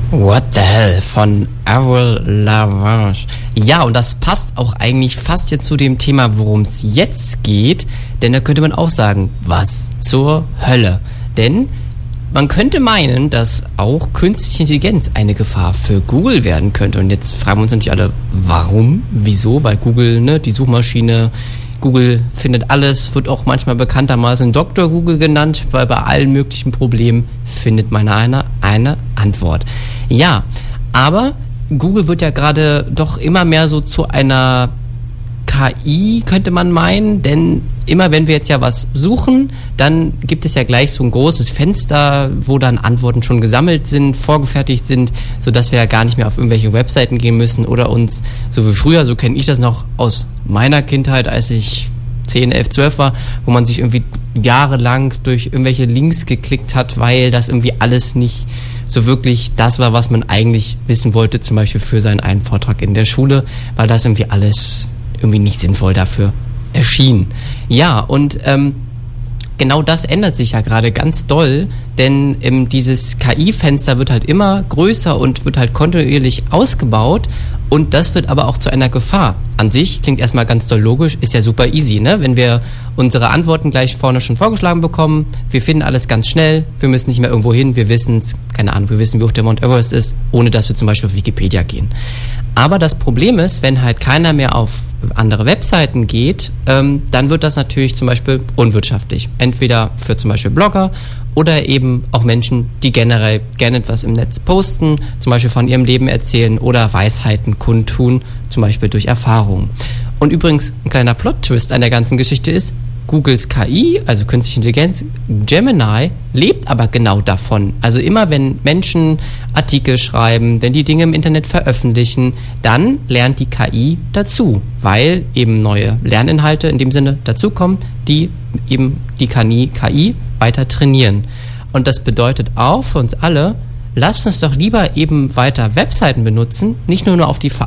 What the Hell von Avril Lavigne. Ja, und das passt auch eigentlich fast jetzt zu dem Thema, worum es jetzt geht, denn da könnte man auch sagen, was zur Hölle? Denn man könnte meinen, dass auch künstliche Intelligenz eine Gefahr für Google werden könnte. Und jetzt fragen wir uns natürlich alle, warum, wieso? Weil Google, ne, die Suchmaschine, Google findet alles, wird auch manchmal bekanntermaßen Dr. Google genannt, weil bei allen möglichen Problemen findet man eine Antwort. Ja, aber Google wird ja gerade doch immer mehr so zu einer KI, könnte man meinen, denn immer wenn wir jetzt ja was suchen, dann gibt es ja gleich so ein großes Fenster, wo dann Antworten schon gesammelt sind, vorgefertigt sind, sodass wir ja gar nicht mehr auf irgendwelche Webseiten gehen müssen oder uns, so wie früher, so kenne ich das noch aus meiner Kindheit, als ich 10, 11, 12 war, wo man sich irgendwie jahrelang durch irgendwelche Links geklickt hat, weil das irgendwie alles nicht so wirklich das war, was man eigentlich wissen wollte, zum Beispiel für seinen einen Vortrag in der Schule, weil das irgendwie alles irgendwie nicht sinnvoll dafür erschien. Ja, und genau das ändert sich ja gerade ganz doll, denn dieses KI-Fenster wird halt immer größer und wird halt kontinuierlich ausgebaut und das wird aber auch zu einer Gefahr. An sich klingt erstmal ganz doll logisch, ist ja super easy, ne? Wenn wir unsere Antworten gleich vorne schon vorgeschlagen bekommen, wir finden alles ganz schnell, wir müssen nicht mehr irgendwo hin, wir wissen es, keine Ahnung, wir wissen, wie hoch der Mount Everest ist, ohne dass wir zum Beispiel auf Wikipedia gehen. Aber das Problem ist, wenn halt keiner mehr auf andere Webseiten geht, dann wird das natürlich zum Beispiel unwirtschaftlich. Entweder für zum Beispiel Blogger oder eben auch Menschen, die generell gerne etwas im Netz posten, zum Beispiel von ihrem Leben erzählen oder Weisheiten kundtun, zum Beispiel durch Erfahrungen. Und übrigens, ein kleiner Plot-Twist an der ganzen Geschichte ist, Googles KI, also künstliche Intelligenz, Gemini, lebt aber genau davon. Also immer wenn Menschen Artikel schreiben, wenn die Dinge im Internet veröffentlichen, dann lernt die KI dazu, weil eben neue Lerninhalte in dem Sinne dazukommen, die eben die KI weiter trainieren. Und das bedeutet auch für uns alle, lasst uns doch lieber eben weiter Webseiten benutzen, nicht nur auf die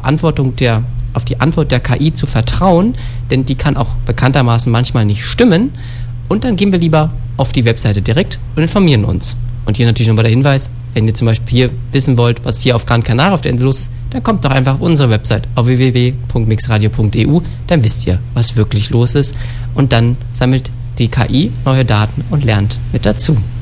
auf die Antwort der KI zu vertrauen, denn die kann auch bekanntermaßen manchmal nicht stimmen. Und dann gehen wir lieber auf die Webseite direkt und informieren uns. Und hier natürlich nochmal der Hinweis, wenn ihr zum Beispiel hier wissen wollt, was hier auf Gran Canaria auf der Insel los ist, dann kommt doch einfach auf unsere Website auf www.mixradio.eu, dann wisst ihr, was wirklich los ist. Und dann sammelt die KI neue Daten und lernt mit dazu.